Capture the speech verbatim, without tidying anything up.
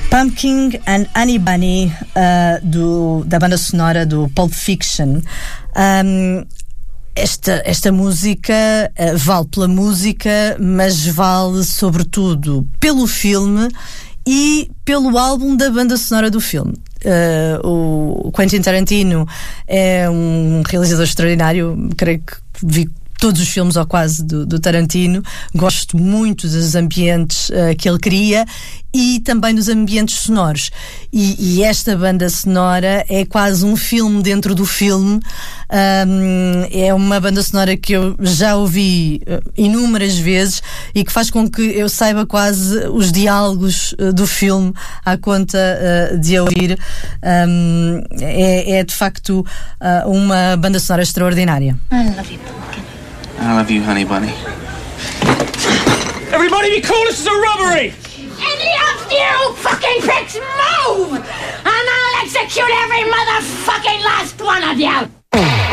Pumpkin and Honey Bunny, uh, do, da banda sonora do Pulp Fiction. Um, esta, esta música uh, vale pela música, mas vale sobretudo pelo filme e pelo álbum da banda sonora do filme. Uh, o Quentin Tarantino é um realizador extraordinário, creio que vi todos os filmes ou quase do, do Tarantino. Gosto muito dos ambientes uh, que ele cria e também dos ambientes sonoros, e, e esta banda sonora é quase um filme dentro do filme. Um, é uma banda sonora que eu já ouvi uh, inúmeras vezes e que faz com que eu saiba quase os diálogos uh, do filme à conta uh, de a ouvir. Um, é, é de facto uh, uma banda sonora extraordinária. I love you, Pumpkin. I love you, honey bunny. Everybody be cool, this is a robbery! Any of you fucking pricks move! And I'll execute every motherfucking last one of you!